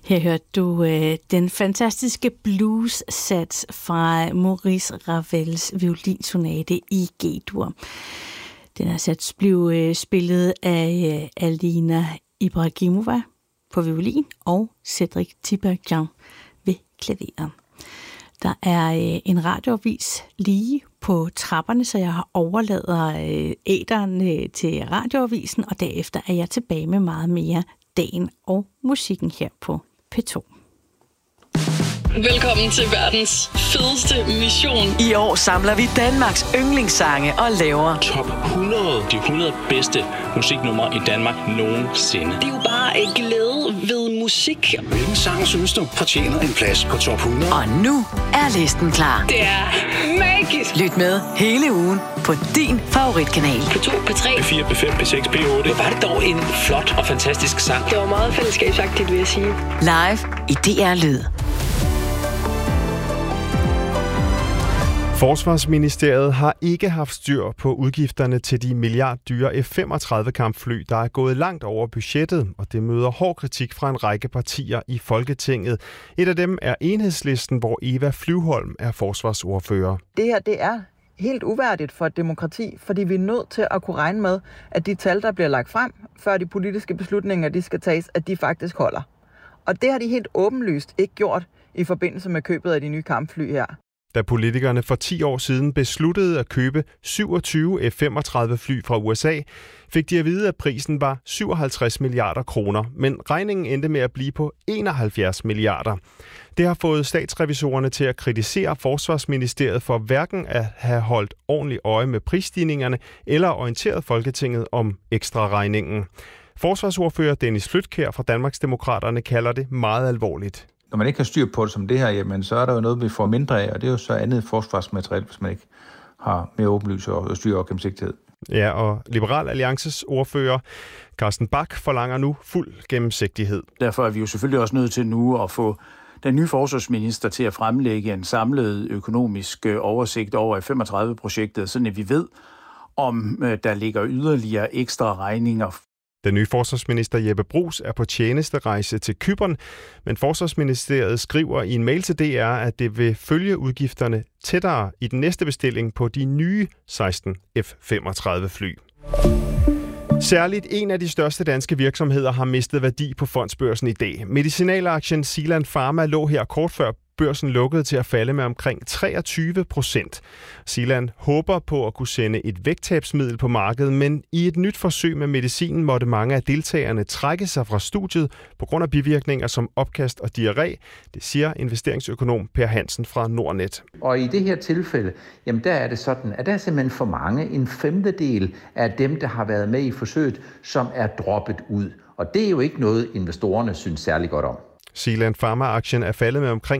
Her hørte du den fantastiske blues-sats fra Maurice Ravels violinsonate i G-dur. Den her sats blev spillet af Alina Ibragimova på violin og Cédric Tiberghien ved klaveret. Der er en radioavis lige på trapperne, så jeg overlader æteren til radioavisen, og derefter er jeg tilbage med meget mere dagen og musikken her på P2. Velkommen til verdens fedeste mission. I år samler vi Danmarks yndlingssange og laver top 100, de 100 bedste musiknumre i Danmark nogensinde. Det er jo bare en glæde ved musik. Hvilken sang synes du fortjener en plads på top 100? Og nu er listen klar. Det er magisk. Lyt med hele ugen på din favoritkanal. P2, P3, P4, P5, P6, P8. var det dog en flot og fantastisk sang. Det var meget fællesskabsagtigt, vil jeg sige. Live i DR Lyd. Forsvarsministeriet har ikke haft styr på udgifterne til de milliarddyre F-35-kampfly, der er gået langt over budgettet, og det møder hård kritik fra en række partier i Folketinget. Et af dem er Enhedslisten, hvor Eva Flyvholm er forsvarsordfører. Det her, det er helt uværdigt for et demokrati, fordi vi er nødt til at kunne regne med, at de tal, der bliver lagt frem, før de politiske beslutninger, de skal tages, at de faktisk holder. Og det har de helt åbenlyst ikke gjort i forbindelse med købet af de nye kampfly her. Da politikerne for 10 år siden besluttede at købe 27 F-35 fly fra USA, fik de at vide, at prisen var 57 milliarder kroner, men regningen endte med at blive på 71 milliarder. Det har fået statsrevisorerne til at kritisere Forsvarsministeriet for hverken at have holdt ordentligt øje med prisstigningerne eller orienteret Folketinget om ekstra regningen. Forsvarsordfører Dennis Flydtkjær fra Danmarksdemokraterne kalder det meget alvorligt. Når man ikke har styr på det som det her, jamen, så er der jo noget, vi får mindre af, og det er jo så andet forsvarsmateriel, hvis man ikke har mere åbenlys og styr og gennemsigtighed. Ja, og Liberal Alliances ordfører Carsten Bach forlanger nu fuld gennemsigtighed. Derfor er vi jo selvfølgelig også nødt til nu at få den nye forsvarsminister til at fremlægge en samlet økonomisk oversigt over F-35-projektet, sådan at vi ved, om der ligger yderligere ekstra regninger. Den nye forsvarsminister Jeppe Bruus er på tjenesterejse til Cypern, men Forsvarsministeriet skriver i en mail til DR, at det vil følge udgifterne tættere i den næste bestilling på de nye 16 F-35 fly. Særligt en af de største danske virksomheder har mistet værdi på fondsbørsen i dag. Medicinalaktien Zealand Pharma lå her kort før børsen lukkede til at falde med omkring 23%. Zealand håber på at kunne sende et vægttabsmiddel på markedet, men i et nyt forsøg med medicinen måtte mange af deltagerne trække sig fra studiet på grund af bivirkninger som opkast og diarré. Det siger investeringsøkonom Per Hansen fra Nordnet. Og i det her tilfælde, jamen der er det sådan, at der er simpelthen for mange, 1/5 af dem, der har været med i forsøget, som er droppet ud. Og det er jo ikke noget, investorerne synes særlig godt om. Zealand Pharma-aktien er faldet med omkring